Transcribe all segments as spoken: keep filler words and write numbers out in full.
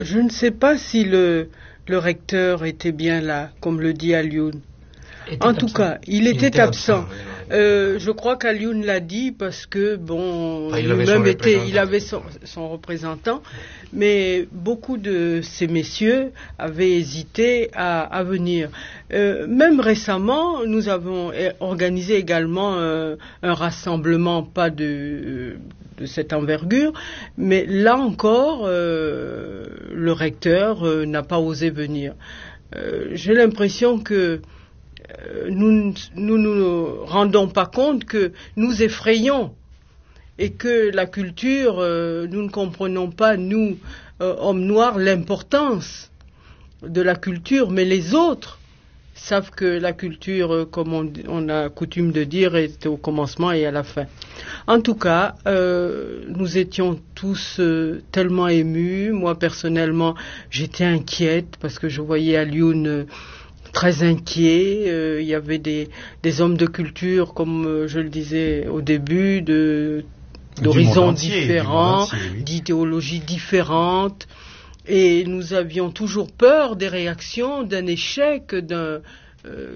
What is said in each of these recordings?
Je ne sais pas si le, le recteur était bien là, comme le dit Alioune. Était En tout absent. cas, il était, Il était absent. absent, oui, non. Euh, je crois qu'Alioune l'a dit parce que, bon, Enfin, il avait lui-même son était, il représentant. avait son, son représentant, mais beaucoup de ces messieurs avaient hésité à, à venir. Euh, même récemment, nous avons organisé également euh, un rassemblement, pas de, de cette envergure, mais là encore, euh, le recteur euh, n'a pas osé venir. Euh, j'ai l'impression que nous nous nous rendons pas compte que nous effrayons et que la culture, euh, nous ne comprenons pas, nous, euh, hommes noirs, l'importance de la culture, mais les autres savent que la culture, euh, comme on, on a coutume de dire, est au commencement et à la fin. En tout cas, euh, nous étions tous euh, tellement émus. Moi, personnellement, j'étais inquiète parce que je voyais Alioune euh, très inquiet. Euh, il y avait des, des hommes de culture, comme euh, je le disais au début, de, d'horizons différents, oui. d'idéologies différentes. Et nous avions toujours peur des réactions, d'un échec, d'un... Euh,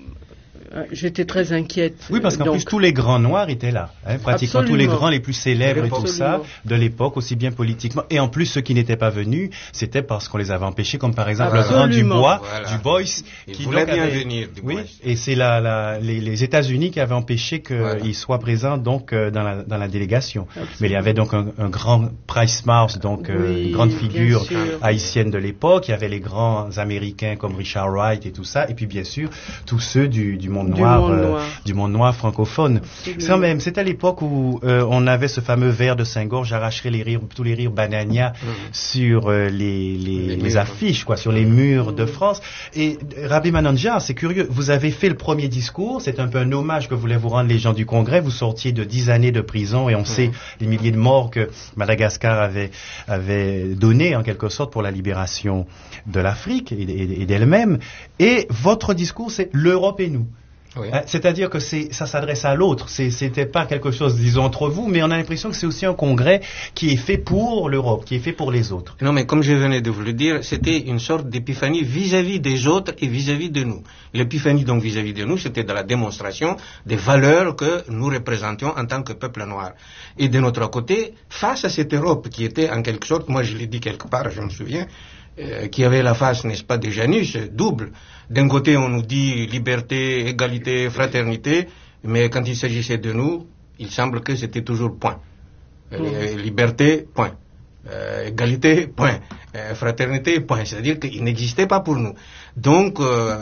J'étais très inquiète. Oui, parce qu'en donc, plus, tous les grands noirs étaient là. Hein, pratiquement absolument. tous les grands les plus célèbres et tout Absolument. ça, de l'époque, aussi bien politiquement. Et en plus, ceux qui n'étaient pas venus, c'était parce qu'on les avait empêchés, comme par exemple Absolument. le grand Dubois, Voilà. du Boys. Il qui voulait donc bien avait... venir, du Oui, Bois. et c'est la, la, les, les États-Unis qui avaient empêché qu'ils Voilà. soient présents donc, euh, dans, la, dans la délégation. Absolument. Mais il y avait donc un, un grand Price Mars, donc euh, Oui, une grande bien figure sûr. haïtienne de l'époque. Il y avait les grands Américains comme Richard Wright et tout ça. Et puis, bien sûr, tous ceux du, du monde Du noir, monde euh, noir. du monde noir francophone. Absolument. Quand même, c'est à l'époque où euh, on avait ce fameux vers de Saint-Gorge, j'arracherai les rires, tous les rires banania Mmh. sur euh, les, les, Les les murs. affiches, quoi, sur les murs de France. Et euh, Rabbi Manandja, c'est curieux, vous avez fait le premier discours, c'est un peu un hommage que voulaient vous rendre les gens du Congrès, vous sortiez de dix années de prison et on sait les milliers de morts que Madagascar avait, avait donné en quelque sorte pour la libération de l'Afrique et, et, et d'elle-même. Et votre discours, c'est l'Europe et nous. Oui. Hein, c'est-à-dire que c'est, ça s'adresse à l'autre. C'est, c'était pas quelque chose, disons, entre vous, mais on a l'impression que c'est aussi un congrès qui est fait pour l'Europe, qui est fait pour les autres. Non, mais comme je venais de vous le dire, c'était une sorte d'épiphanie vis-à-vis des autres et vis-à-vis de nous. L'épiphanie, donc, vis-à-vis de nous, c'était de la démonstration des valeurs que nous représentions en tant que peuple noir. Et de notre côté, face à cette Europe qui était en quelque sorte, moi je l'ai dit quelque part, je me souviens, Euh, qui avait la face, n'est-ce pas, de Janus, double. D'un côté, on nous dit liberté, égalité, fraternité, mais quand il s'agissait de nous, il semble que c'était toujours point. Euh, Mmh. Liberté, point. Euh, égalité, point. Euh, fraternité, point. C'est-à-dire qu'il n'existait pas pour nous. Donc, euh,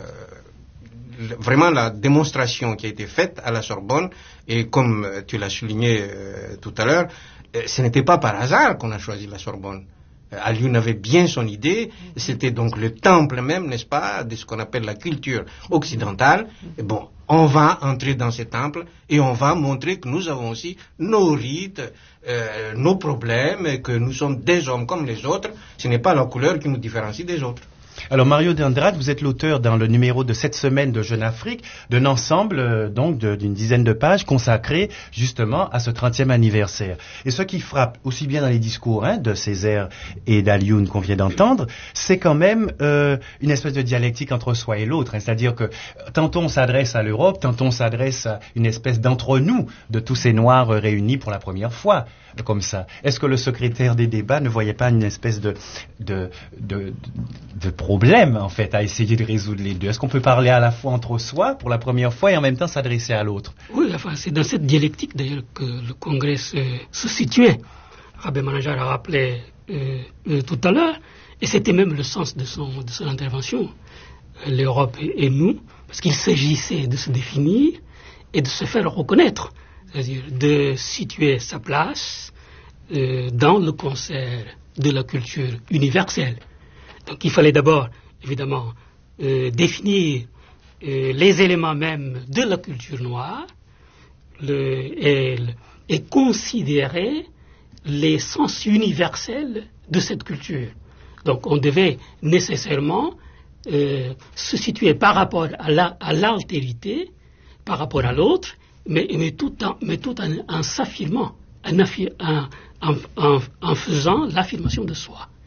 vraiment la démonstration qui a été faite à la Sorbonne, et comme tu l'as souligné euh, tout à l'heure, euh, ce n'était pas par hasard qu'on a choisi la Sorbonne. Alioune avait bien son idée, c'était donc le temple même, n'est-ce pas, de ce qu'on appelle la culture occidentale. Et bon, on va entrer dans ce temple et on va montrer que nous avons aussi nos rites, euh, nos problèmes, et que nous sommes des hommes comme les autres. Ce n'est pas la couleur qui nous différencie des autres. Alors Mario de Andrade, vous êtes l'auteur dans le numéro de cette semaine de Jeune Afrique d'un ensemble euh, donc de, d'une dizaine de pages consacrées justement à ce trentième anniversaire. Et ce qui frappe aussi bien dans les discours hein, de Césaire et d'Alioune qu'on vient d'entendre, c'est quand même euh, une espèce de dialectique entre soi et l'autre. Hein, c'est-à-dire que tantôt on s'adresse à l'Europe, tantôt on s'adresse à une espèce d'entre-nous de tous ces Noirs euh, réunis pour la première fois. Comme ça. Est-ce que le secrétaire des débats ne voyait pas une espèce de, de, de, de problème, en fait, à essayer de résoudre les deux? Est-ce qu'on peut parler à la fois entre soi, pour la première fois, et en même temps s'adresser à l'autre? Oui, enfin, c'est dans cette dialectique, d'ailleurs, que le Congrès se, se situait. Rabbi Manandja l'a rappelé euh, euh, tout à l'heure, et c'était même le sens de son, de son intervention. Euh, L'Europe et, et nous, parce qu'il s'agissait de se définir et de se faire reconnaître. C'est-à-dire de situer sa place euh, dans le concert de la culture universelle. Donc il fallait d'abord, évidemment, euh, définir euh, les éléments même de la culture noire le, et, et considérer les sens universels de cette culture. Donc on devait nécessairement euh, se situer par rapport à, la, à l'altérité, par rapport à l'autre, Mais, mais tout en, mais tout en, en s'affirmant, en, affir, en, en, en, en faisant l'affirmation de soi.